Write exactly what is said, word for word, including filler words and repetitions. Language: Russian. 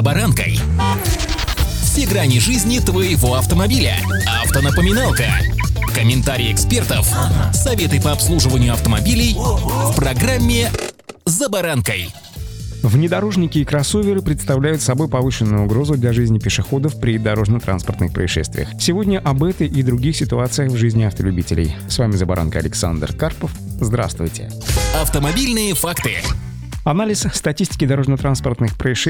Баранкой. Все грани жизни твоего автомобиля. Автонапоминалка. Комментарии экспертов. Советы по обслуживанию автомобилей в программе «За баранкой». Внедорожники и кроссоверы представляют собой повышенную угрозу для жизни пешеходов при дорожно-транспортных происшествиях. Сегодня об этой и других ситуациях в жизни автолюбителей. С вами «За баранкой» Александр Карпов. Здравствуйте. Автомобильные факты. Анализ статистики дорожно-транспортных происшествий